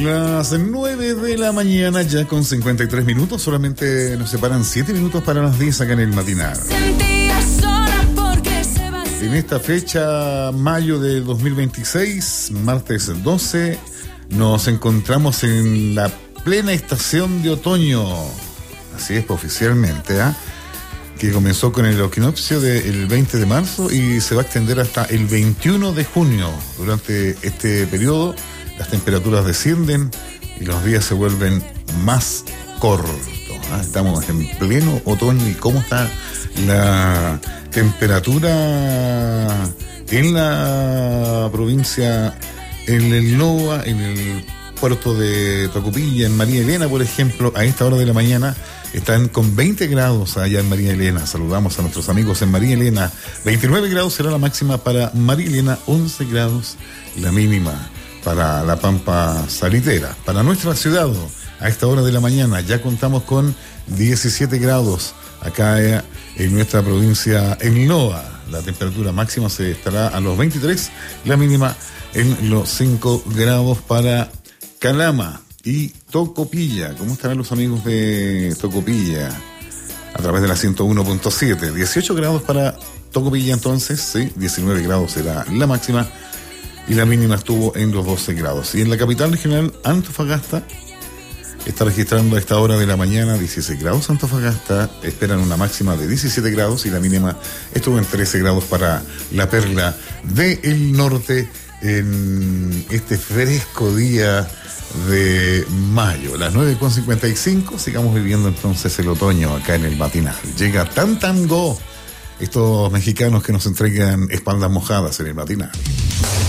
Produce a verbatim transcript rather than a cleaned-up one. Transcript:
Las nueve de la mañana, ya con cincuenta y tres minutos, solamente nos separan siete minutos para las diez acá en el matinal. En esta fecha, mayo de dos mil veintiséis, martes doce, nos encontramos en la plena estación de otoño. Así es, oficialmente, ¿ah? ¿eh? Que comenzó con el equinoccio del veinte de marzo y se va a extender hasta el veintiuno de junio. Durante este periodo, las temperaturas descienden y los días se vuelven más cortos. ¿Ah? Estamos en pleno otoño. ¿Y cómo está la temperatura en la provincia, en el Loa, en el puerto de Tocopilla, en María Elena, por ejemplo? A esta hora de la mañana están con veinte grados allá en María Elena. Saludamos a nuestros amigos en María Elena. veintinueve grados será la máxima para María Elena, once grados la mínima para la Pampa Salitera. Para nuestra ciudad, a esta hora de la mañana, ya contamos con diecisiete grados acá en nuestra provincia, en Loa. La temperatura máxima se estará a los veintitrés, la mínima en los cinco grados para Calama y Tocopilla. ¿Cómo estarán los amigos de Tocopilla? A través de la ciento uno punto siete. dieciocho grados para Tocopilla entonces, sí, diecinueve grados será la máxima y la mínima estuvo en los doce grados. Y en la capital regional, Antofagasta, está registrando a esta hora de la mañana dieciséis grados. Antofagasta esperan una máxima de diecisiete grados y la mínima estuvo en trece grados para la Perla del Norte en este fresco día de mayo. Las nueve con cincuenta y cinco, sigamos viviendo entonces el otoño acá en el matinal. Llega Tan Tango, estos mexicanos que nos entregan espaldas mojadas en el matinal.